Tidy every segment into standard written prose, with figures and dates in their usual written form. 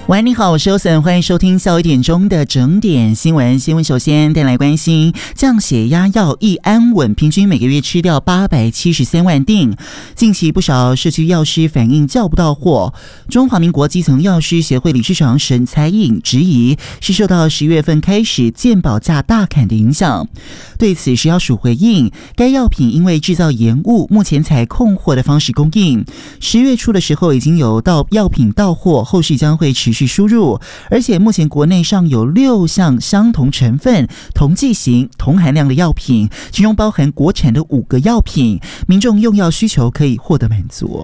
喂，你好，我是欧森，欢迎收听下午1点钟的整点新闻。新闻首先带来关心，降血压药益安稳平均每个月吃掉873万锭。近期不少社区药师反映叫不到货，中华民国基层药师协会理事长沈才颖质疑是受到10月份开始健保价大砍的影响。对此，食药署回应，该药品因为制造延误，目前采控货的方式供应。10月初的时候已经有药品到货，后续将会持续输入，而且目前国内尚有6项相同成分、同剂型、同含量的药品，其中包含国产的5个药品，民众用药需求可以获得满足。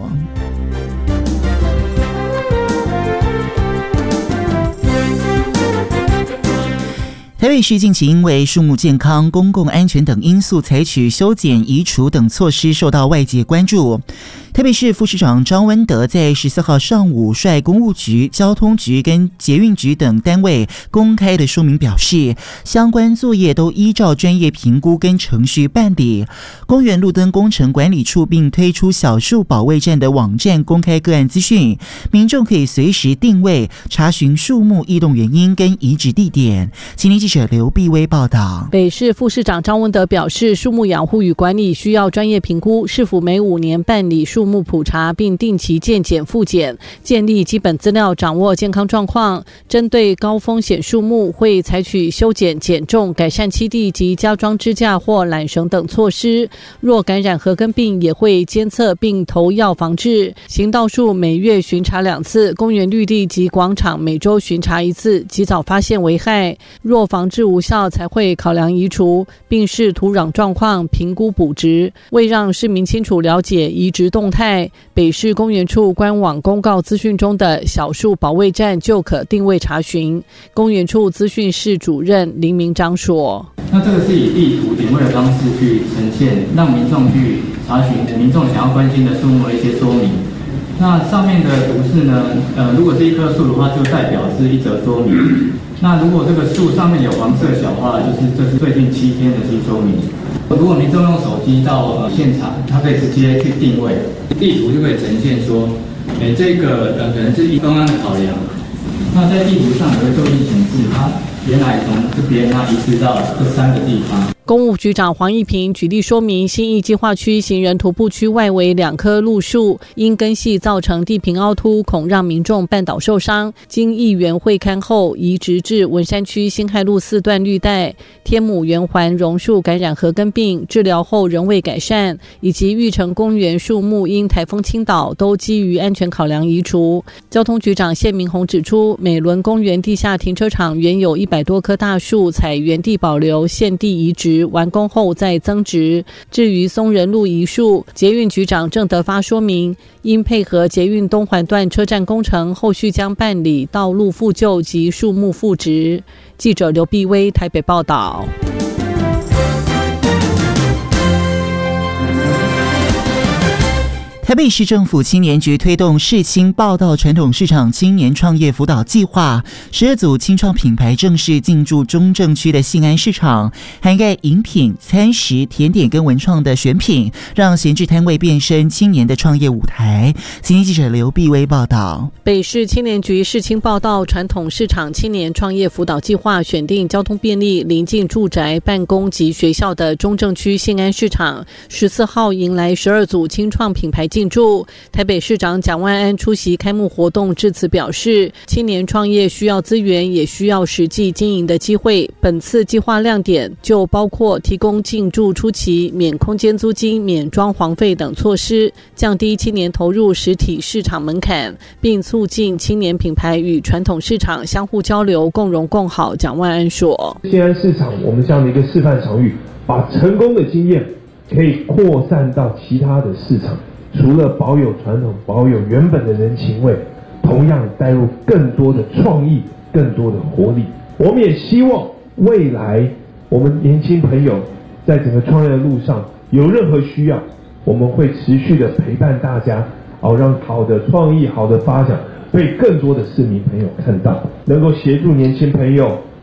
台北市近期因为树木健康、公共安全等因素，采取修剪、移除等措施，受到外界关注。台北市副市长张温德在14号上午率公务局、交通局跟捷运局等单位公开的说明表示，相关作业都依照专业评估跟程序办理。公园路灯工程管理处并推出小树保卫站的网站，公开个案资讯，民众可以随时定位查询树木异动原因跟移植地点。青年记者刘碧薇报道。 北市副市长张温德表示，树木养护与管理需要专业评估，市府每5年办理树木普查，并定期健检复检，建立基本资料，掌握健康状况。针对高风险树木，会采取修剪、减重、改善栖地及加装支架或缆绳等措施。若感染禾根病，也会监测并投药防治。行道树每月巡查2次，公园绿地及广场每周巡查1次，及早发现危害。若防治无效，才会考量移除，并视土壤状况评估补植。为让市民清楚了解移植动态，北市公园处官网公告资讯中的小树保卫站就可定位查询。公园处资讯室主任林明章说：“ 那这个是以地图点位的方式去呈现，让民众去查询民众想要关心的树木的一些说明。那上面的图示呢，如果是一棵树的话，就代表是一则说明。那如果这个树上面有黄色小花，就是这是最近7天的新说明。如果民众用手机到现场，他可以直接去定位，地图就可以呈现说，这个可能是公安的考量。那在地图上也会就地显示，它原来从这边它移植到这3个地方。” 公务局长黄义平举例说明，信义计划区行人徒步区外围2棵路树因根系造成地平凹凸，恐让民众绊倒受伤，经议员会勘后移植至文山区辛亥路4段绿带。天母圆环榕树感染禾根病，治疗后仍未改善，以及玉成公园树木因台风倾倒，都基于安全考量移除。交通局长谢明宏指出，美伦公园地下停车场原有100多棵大树，采原地保留，现地移植，完工后再增植。至于松仁路移树，捷运局长郑德发说明，因配合捷运东环段车站工程，后续将办理道路复旧及树木复植。记者刘碧薇台北报道。 台北市政府青年局推动世青报道传统市场青年创业辅导计划，12组青创品牌正式进驻中正区的信安市场，涵盖饮品、餐食、甜点跟文创的选品，让闲置摊位变身青年的创业舞台。今天记者刘碧薇报道。 北市青年局世青报道传统市场青年创业辅导计划选定交通便利、临近住宅、办公及学校的中正区信安市场，14号迎来12组青创品牌进驻。台北市长蒋万安出席开幕活动致辞表示，青年创业需要资源，也需要实际经营的机会。本次计划亮点就包括提供进驻初期免空间租金、免装潢费等措施，降低青年投入实体市场门槛，并促进青年品牌与传统市场相互交流，共荣共好。蒋万安说， 信安市场我们这样的一个示范场域，把成功的经验可以扩散到其他的市场，除了保有传统、保有原本的人情味，同样带入更多的创意、更多的活力。我们也希望未来我们年轻朋友在整个创业的路上有任何需要，我们会持续的陪伴大家，让好的创意、好的发展被更多的市民朋友看到，能够协助年轻朋友